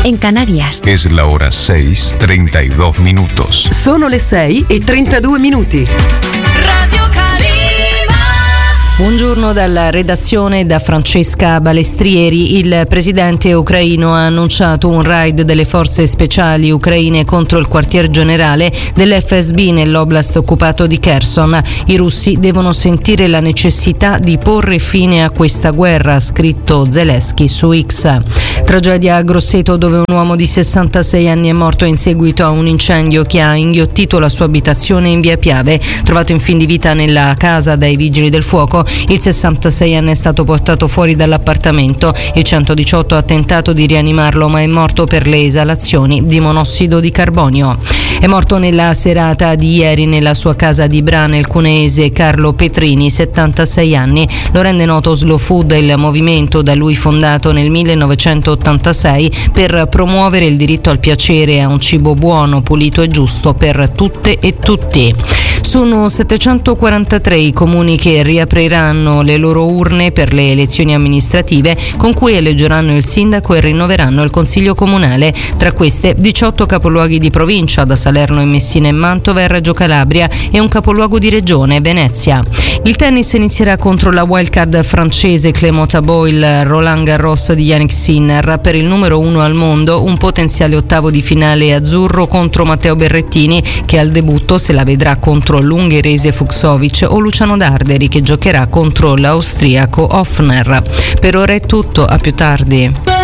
en Canarias. Es la hora 6:32 minutos. Sono le 6:32. Radio Calima. Buongiorno dalla redazione, da Francesca Balestrieri. Il presidente ucraino ha annunciato un raid delle forze speciali ucraine contro il quartier generale dell'FSB nell'oblast occupato di Kherson. I russi devono sentire la necessità di porre fine a questa guerra, ha scritto Zelensky su X. Tragedia a Grosseto, dove un uomo di 66 anni è morto in seguito a un incendio che ha inghiottito la sua abitazione in via Piave. Trovato in fin di vita nella casa dai vigili del fuoco, il 66enne è stato portato fuori dall'appartamento. Il 118 ha tentato di rianimarlo, ma è morto per le esalazioni di monossido di carbonio. È morto nella serata di ieri nella sua casa di Bra, nel cuneese, Carlo Petrini, 76 anni. Lo rende noto Slow Food, il movimento da lui fondato nel 1986 per promuovere il diritto al piacere e a un cibo buono, pulito e giusto per tutte e tutti. Sono 743 i comuni che riapriranno le loro urne per le elezioni amministrative, con cui eleggeranno il sindaco e rinnoveranno il consiglio comunale. Tra queste 18 capoluoghi di provincia, da Salerno e Messina e Mantova e Reggio Calabria, e un capoluogo di regione, Venezia. Il tennis inizierà contro la wildcard francese Clément Tabot il Roland Garros di Jannik Sinner per il numero 1 al mondo, un potenziale ottavo di finale azzurro contro Matteo Berrettini, che al debutto se la vedrà contro l'ungherese Fucsovic, o Luciano Darderi, che giocherà contro l'austriaco Hoffner. Per ora è tutto, a più tardi.